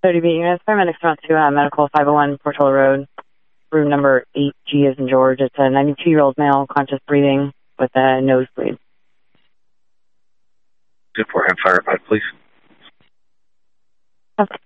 30B units, paramedics front to medical 501 Portola Road, room number 8G as in George. It's a 92-year-old male, conscious breathing with a nosebleed. 2-4, have firefight, please. Okay.